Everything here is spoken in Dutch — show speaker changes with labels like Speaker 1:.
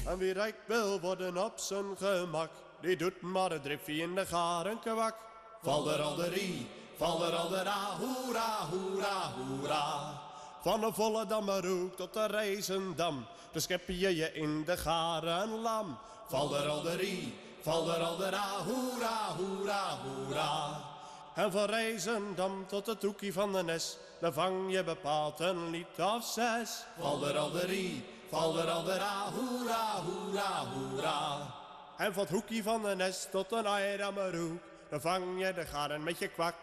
Speaker 1: En wie rijk wil worden op zijn gemak, die doet maar een drifje in de garenkwak. Valderalderie, valderaldera, hoera, hoera, hoera. Van de Volendammerhoek tot de Rijzendam, dan schep je in de garenlam. Valderalderie, valderaldera, hoera, hoera, hoera. En van Rijzendam tot het hoekje van de Nes, dan vang je bepaald een lied of 6. Valderalderie, valderaldera, hoera, hoera, hoera. En van het hoekje van de Nes tot een Eidammerhoek, dan vang je de garen met je kwak.